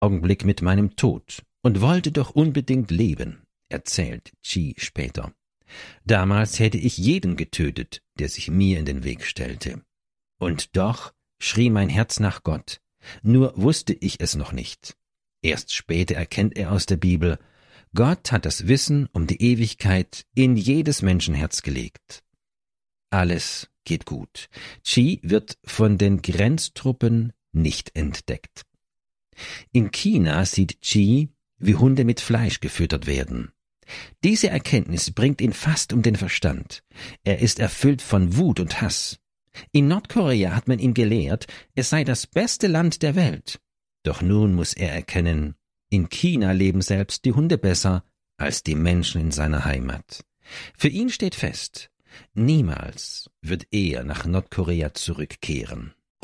Augenblick mit meinem Tod und wollte doch unbedingt leben, erzählt Chi später. Damals hätte ich jeden getötet, der sich mir in den Weg stellte. Und doch schrie mein Herz nach Gott, nur wusste ich es noch nicht. Erst später erkennt er aus der Bibel, Gott hat das Wissen um die Ewigkeit in jedes Menschenherz gelegt. Alles geht gut. Chi wird von den Grenztruppen nicht entdeckt. In China sieht Chi, wie Hunde mit Fleisch gefüttert werden. Diese Erkenntnis bringt ihn fast um den Verstand. Er ist erfüllt von Wut und Hass. In Nordkorea hat man ihn gelehrt, es sei das beste Land der Welt. Doch nun muss er erkennen, in China leben selbst die Hunde besser als die Menschen in seiner Heimat. Für ihn steht fest, niemals wird er nach Nordkorea zurückkehren.